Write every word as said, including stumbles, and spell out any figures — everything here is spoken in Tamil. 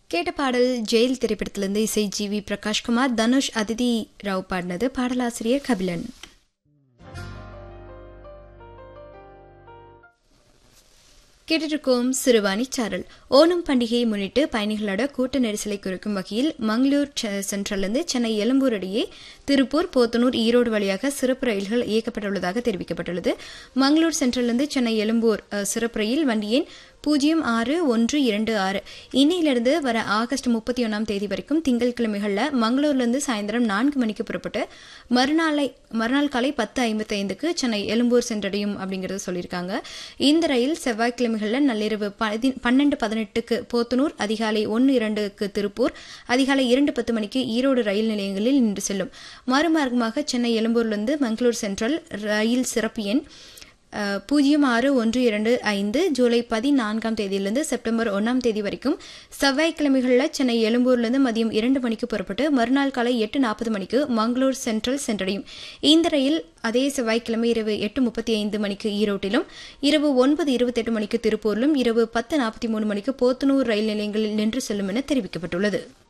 கேட்ட பாடல் ஜெயில் திரைப்படத்திலிருந்து இசை ஜி வி பிரகாஷ்குமார், தனுஷ், அதிதி ராவ் பாடினது. பாடலாசிரியர் கபிலன். கேட்டிருக்கோம் சிறுவாணி சாரல். ஓணம் பண்டிகையை முன்னிட்டு பயணிகளோட கூட்ட நெரிசலை குறைக்கும் வகையில் மங்களூர் சென்ட்ரலிருந்து சென்னை எழும்பூர் இடையே திருப்பூர், போத்தனூர், ஈரோடு வழியாக சிறப்பு ரயில்கள் இயக்கப்பட்டுள்ளதாக தெரிவிக்கப்பட்டுள்ளது. மங்களூர் சென்ட்ரலிருந்து சென்னை எழும்பூர் சிறப்பு ரயில் வண்டி எண் பூஜ்ஜியம் ஆறு ஒன்று இரண்டு ஆறு இன்னையிலிருந்து வர ஆகஸ்ட் முப்பத்தி ஒன்னாம் தேதி வரைக்கும் திங்கட்கிழமைகளில் மங்களூர்லேருந்து சாயந்தரம் நான்கு மணிக்கு புறப்பட்டு மறுநாளை மறுநாள் காலை பத்து ஐம்பத்தி ஐந்துக்கு சென்னை எழும்பூர் சென்றடையும் அப்படிங்கறத சொல்லியிருக்காங்க. இந்த ரயில் செவ்வாய்க்கிழமைகளில் நள்ளிரவு பன்னெண்டு பதினெட்டுக்கு போத்தனூர், அதிகாலை ஒன்று இரண்டுக்கு திருப்பூர், அதிகாலை இரண்டு பத்து மணிக்கு ஈரோடு ரயில் நிலையங்களில் நின்று செல்லும். மறுமார்க்கமாக சென்னை எழும்பூர்லிருந்து மங்களூர் சென்ட்ரல் ரயில் சிறப்பு எண் பூஜ்ஜியம் ஆறு ஒன்று இரண்டு ஐந்து ஜூலை பதினான்காம் தேதியிலிருந்து செப்டம்பர் ஒன்னாம் தேதி வரைக்கும் செவ்வாய்க்கிழமைகளில் சென்னை எழும்பூர்லிருந்து மதியம் இரண்டு மணிக்கு புறப்பட்டு மறுநாள் காலை எட்டு நாற்பது மணிக்கு மங்களூர் சென்ட்ரல் சென்றடையும். இந்த ரயில் அதே செவ்வாய்க்கிழமை இரவு எட்டு முப்பத்தி ஐந்து மணிக்கு ஈரோட்டிலும், இரவு ஒன்பது இருபத்தி எட்டு மணிக்கு திருப்பூரிலும், இரவு பத்து நாற்பத்தி மூணு மணிக்கு போத்தனூர் ரயில் நிலையங்களில் நின்று செல்லும் என தெரிவிக்கப்பட்டுள்ளது.